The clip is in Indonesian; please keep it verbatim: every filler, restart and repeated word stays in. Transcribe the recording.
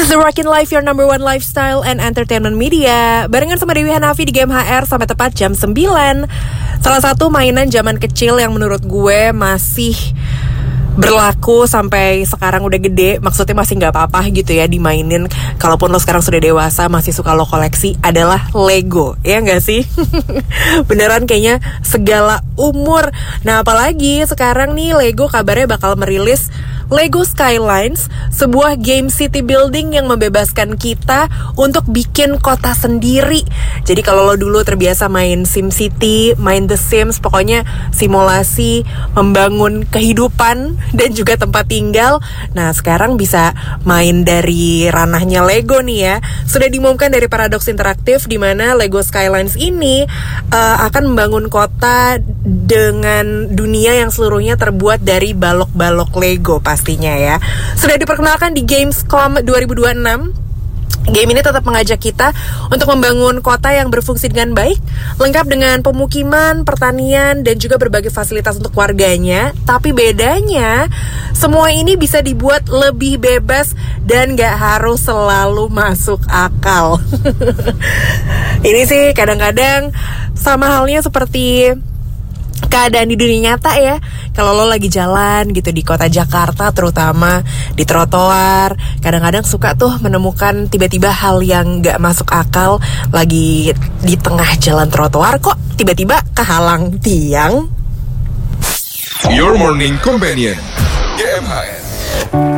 This is The Rockin' Life, your number one lifestyle and entertainment media. Barengan sama Dewi Hanafi di Game H R sampai tepat jam sembilan. Salah satu mainan zaman kecil yang menurut gue masih berlaku sampai sekarang udah gede, maksudnya masih nggak apa-apa gitu ya dimainin. Kalaupun lo sekarang sudah dewasa masih suka lo koleksi, adalah Lego, ya nggak sih? Beneran kayaknya segala umur. Nah apalagi sekarang nih Lego kabarnya bakal merilis Lego Skylines, sebuah game city building yang membebaskan kita untuk bikin kota sendiri. Jadi kalau lo dulu terbiasa main SimCity, main The Sims, pokoknya simulasi membangun kehidupan dan juga tempat tinggal. Nah sekarang bisa main dari ranahnya Lego nih ya. Sudah diumumkan dari Paradox Interactive di mana Lego Skylines ini uh, akan membangun kota dengan dunia yang seluruhnya terbuat dari balok-balok Lego pastinya ya. Sudah diperkenalkan di Gamescom dua ribu dua puluh enam. Game ini tetap mengajak kita untuk membangun kota yang berfungsi dengan baik, lengkap dengan pemukiman, pertanian, dan juga berbagai fasilitas untuk warganya. Tapi bedanya, semua ini bisa dibuat lebih bebas dan gak harus selalu masuk akal. Ini sih kadang-kadang sama halnya seperti keadaan di dunia nyata ya. Kalau lo lagi jalan gitu di kota Jakarta, terutama di trotoar, kadang-kadang suka tuh menemukan tiba-tiba hal yang gak masuk akal. Lagi di tengah jalan trotoar kok tiba-tiba kehalang tiang. Your Morning Companion, G M H R.